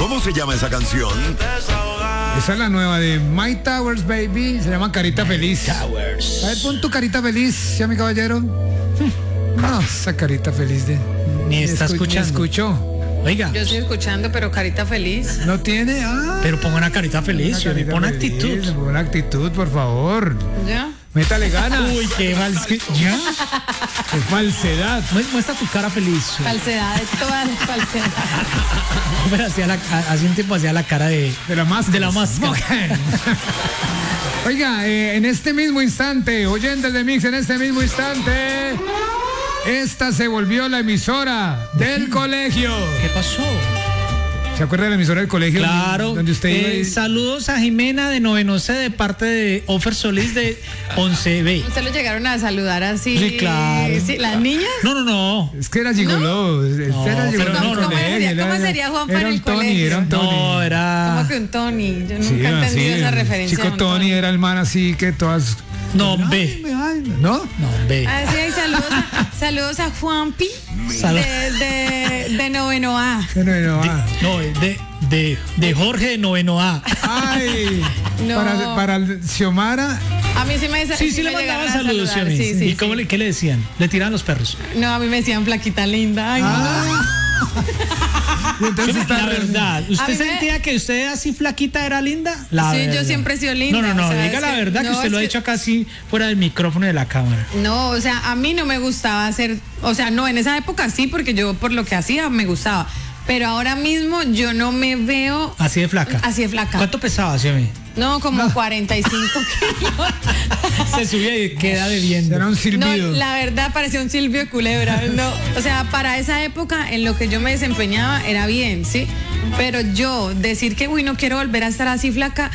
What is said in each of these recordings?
¿Cómo se llama esa canción? Esa es la nueva de My Towers, baby. Se llama Carita Feliz. Towers. A ver, pon tu carita feliz, ¿sí, mi caballero? No, esa carita feliz de... Ni está escuchando. Ni escuchó. Oiga, Yo estoy escuchando, pero carita feliz. ¿No tiene? Ah, pero ponga una carita feliz, una carita pon feliz, actitud. Pon actitud, por favor. ¿Ya? Métale ganas. Uy, qué mal. ¿Ya? Qué falsedad. Muestra tu cara feliz. Falsedad, de todas las falsedades. Pero hace un tiempo hacía la cara de De la máscara. De la máscara. Oiga, en este mismo instante, oyentes de Mix, en este mismo instante, esta se volvió la emisora del colegio. ¿Qué pasó? ¿Se acuerda de la emisora del colegio? Claro. Donde usted iba y- Saludos a Jimena de Noveno C de parte de Ofer Solís de 11B. ¿Usted lo llegaron a saludar así? Sí, claro. Sí, ¿las niñas? No. Es que era gigoló. Era gigoló pero en el no, no, colegio, ¿cómo sería Juanpa en era el un Tony, colegio? era un Tony. No, era. ¿Cómo que un Tony? Yo nunca Sí, he entendido así, esa el referencia. Chico de un Tony era el man así que todas... No, B. ¿No? No, B. Ah, sí, hay saludos a Juanpi de Noveno A. De Jorge de Noveno A. Ay, No. para el Xiomara. A mí sí me Sí, le me mandaban llegaron a saludos, saludar, Xiomí. sí, sí, ¿Y cómo sí. qué le decían? Le tiraban los perros. No, a mí me decían flaquita linda. Ay, Y entonces está La verdad, A ¿usted mí me- sentía que usted así flaquita era linda? Sí, verdad. yo siempre he sido linda, No, o sea, diga es la que- verdad que no, usted es lo ha que- hecho casi fuera del micrófono de la cámara. No, o sea, a mí no me gustaba hacer, o sea, no, en esa época sí, porque yo por lo que hacía me gustaba. Pero ahora mismo yo no me veo Así de flaca. así de flaca. ¿Cuánto pesaba, Xiomí? No, como 45 kilos. Se subía y queda bebiendo. Era un No, silbido. la verdad parecía un Silvio de Culebra. No, o sea, para esa época en lo que yo me desempeñaba era bien, ¿sí? Pero yo decir que, uy, no quiero volver a estar así flaca,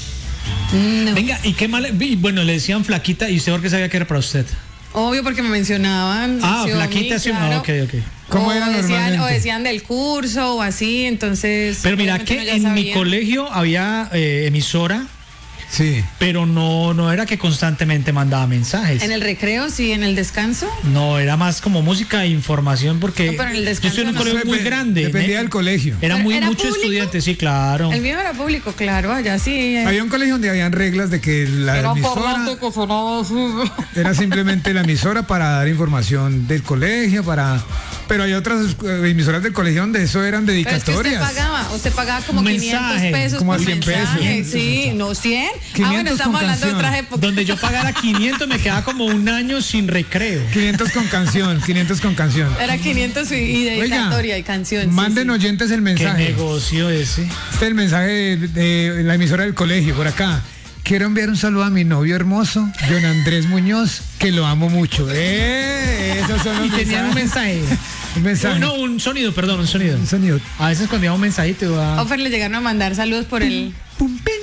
no. Venga, ¿y qué mal? Y bueno, le decían flaquita y usted por qué sabía que era para usted. Obvio porque me mencionaban. Xiaomi, Flaquita, sí, claro. ok. ¿Cómo era normalmente? O decían del curso o así, entonces. Pero mira obviamente que uno ya en mi sabía. colegio había emisora, Sí. pero no era que constantemente mandaba mensajes. En el recreo, sí, en el descanso. No, era más como música e información porque No, pero en el yo descanso estoy en un no. colegio muy grande. Dependía del colegio. Era ¿Pero muy era mucho público? estudiante, sí, claro. El mío era público, claro, allá sí. Había un colegio donde habían reglas de que la emisora era simplemente la emisora para dar información del colegio, pero hay otras emisoras del colegio donde eso eran Pero es que dedicatorias. usted pagaba como Mensaje, 500 pesos como a por 100 pesos. mensaje. Sí, no 100. 500 Bueno, estamos con hablando de canción. otras épocas. Donde yo pagara 500 me quedaba como un año sin recreo. 500 con canción, 500 con canción. Era 500 y dedicatoria y canción. sí, Manden sí. oyentes el ¿Qué mensaje. negocio ese? Este es el mensaje de la emisora del colegio, por acá. Quiero enviar un saludo a mi novio hermoso, John Andrés Muñoz, que lo amo mucho. Esos son los Y tenían un mensajes. mensaje. Un mensaje. No, un sonido, perdón, un sonido. Un sonido. A veces cuando iba un mensajito iba... Ofer le llegaron a mandar saludos por el. Pum, ping.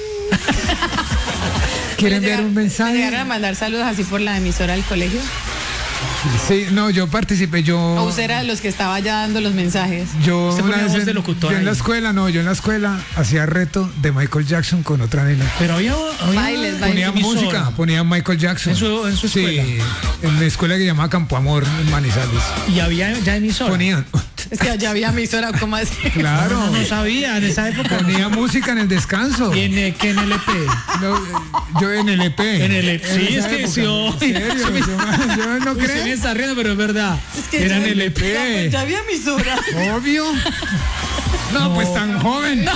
Quiero enviar un Le mensaje. llegaron a mandar saludos así por la emisora del colegio. Sí, no, yo participé, O usted era de los que estaba ya dando los mensajes. Yo Usted ponía una vez voz de locutor yo en la ahí. escuela hacía reto de Michael Jackson con otra nena. Pero había Bailes, Ponía emisora. música, ponía Michael Jackson. En su escuela. Sí, en la escuela que se llamaba Campo Amor, en Manizales. Y había ya emisora. Ponían, Es que ya había emisora, ¿cómo así? claro, No sabía en esa época. ponía música en el descanso. ¿Y que en el EP? No, yo en el EP. En el EP. Sí, esa es que época. sí, oh. ¿En serio? Yo no Usted me creo. está riendo, pero es verdad. Era en el EP. Ya había emisora. Obvio. No, pues tan joven.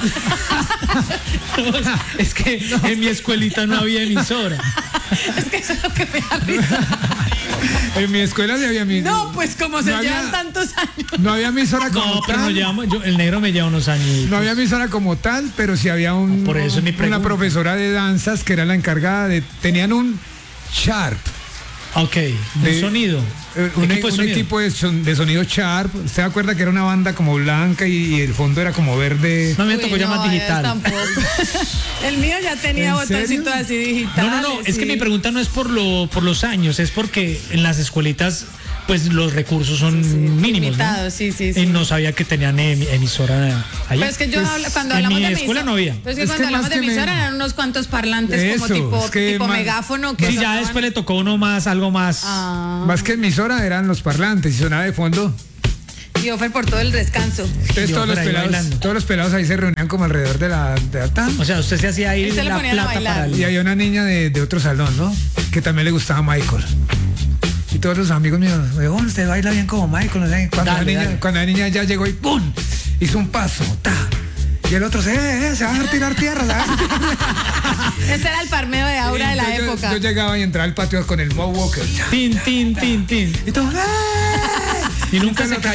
Es que en mi escuelita no había emisora. Es que eso es lo que me da risa. En mi escuela sí había mi. No, pues como se No había- llevan tantos años. No había emisora como No, pero tal. el negro me lleva unos años. No había emisora como tal, pero sí había Por eso es mi una pregunta. profesora de danzas que era la encargada de. Tenían un Sharp. Ok, De- un sonido. Un Equipo de sonido. equipo de sonido Sharp. ¿Usted acuerda que era una banda como blanca y el fondo era como verde? No me Uy, tocó ya más ya digital. tampoco. El mío ya tenía ¿En serio? botoncitos así digitales. No, es que sí. mi pregunta no es por los años, es porque en las escuelitas pues los recursos son mínimos, limitados, sí. Y no sabía que tenían emisora allá. Pero es que yo cuando en hablamos mi de escuela emisora, no había. Pues es que Es cuando que hablamos más de que emisora me- eran unos cuantos parlantes Eso, como es que tipo más- megáfono que Sí, ya sonaban. después le tocó uno más, algo más. Ah. Más que emisora eran los parlantes y sonaba de fondo. Y Offer por todo el descanso. Entonces todos los pelados ahí se reunían como alrededor de la o sea, usted se hacía ahí la plata para y había una niña de otro salón, ¿no? Que también le gustaba Michael. Y todos los amigos míos, usted baila bien como Michael, no sé. Cuando la niña ya llegó y ¡pum! Hizo un paso, ¡ta! Y el otro se va a tirar tierra, ¿sabes? Ese era el farmeo de Aura de la época. Yo llegaba y entraba al patio con el Mo Walker. Tin. Y todo, Y nunca se